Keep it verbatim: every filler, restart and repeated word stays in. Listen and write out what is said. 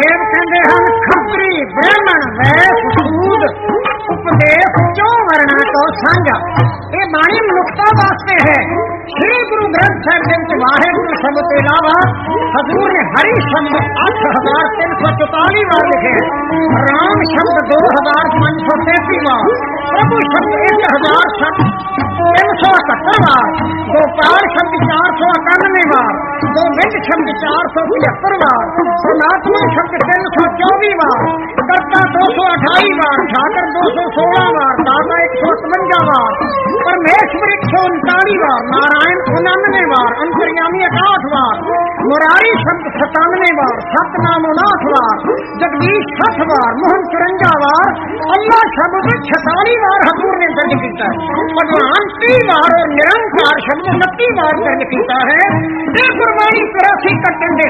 ਦੇਵ ਕਹਿੰਦੇ ਹਨ ਖੱਤਰੀ ਬ੍ਰਾਹਮਣ ਵੈਸ ਸੂਦ ਉਪਦੇਸ਼ ਕਿਉਂ ਵਰਣਾ ਤੋਂ ਸਾਂਝਾ। ਇਹ ਬਾਣੀ ਮਨੁੱਖਤਾ ਵਾਸਤੇ ਹੈ। श्री गुरु ग्रंथ साहिब ਦੇ ਵਿੱਚ ਵਾਹਿਗੁਰੂ ਸ਼ਬਦ ਤੋਂ ਇਲਾਵਾ ਹਜ਼ੂਰ ਨੇ ਹਰੀ ਸ਼ਬਦ ਅੱਠ ਹਜ਼ਾਰ ਤਿੰਨ ਸੌ ਚੁਤਾਲੀ ਵਾਰ ਲਿਖੇ ਹੈ। ਰਾਮ ਸ਼ਬਦ ਦੋ ਹਜ਼ਾਰ ਪੰਜ ਸੌ ਤੈਂਤੀ ਵਾਰ, ਪ੍ਰਭੂ ਸ਼ਬਦ ਇੱਕ ਹਜ਼ਾਰ ਤਿੰਨ ਸੌ ਇਕਹੱਤਰ ਵਾਰ, ਗੋਪਾਲ ਸ਼ਬਦ ਚਾਰ ਸੌ ਇਕਾਨਵੇਂ ਵਾਰ, ਗੋਬਿੰਦ ਸ਼ਬਦ ਚਾਰ ਸੌ ਪਝੱਤਰ ਵਾਰ, ਸਨਾਤਨ ਸ਼ਬਦ ਤਿੰਨ ਸੌ ਚੌਵੀ ਵਾਰ, ਕਰਤਾ ਦੋ ਸੌ ਅਠਾਈ ਵਾਰ, ਠਾਕਰ ਦੋ ਸੌ ਸੋਲਾਂ ਵਾਰ, ਦਾਤਾ ਇੱਕ ਸੌ ਇਕਵੰਜਾ ਵਾਰ, परमेश्वर एक सौ उनताली बार, नारायण उन्यानवे बार, अंतर्यामी इकाठ बार, मुरारी शब्द सतानवे बार, सतनाम उनाठ बार, जगदीश सठ बार, मोहन चुरंजा बार, अल्लाह शब्द छताली बार हजूर ने दर्ज किया है। भगवान तीन बार और निरंकार शब्द उनती बार दर्ज किया है। ये गुरबाणी चौरासी कट्टन के